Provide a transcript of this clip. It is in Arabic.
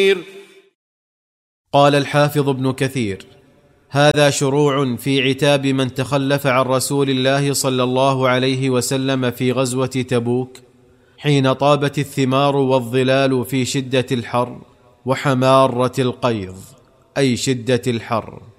قال الحافظ ابن كثير: هذا شروع في عتاب من تخلف عن رسول الله صلى الله عليه وسلم في غزوة تبوك حين طابت الثمار والظلال في شدة الحر وحمارة القيظ، أي شدة الحر.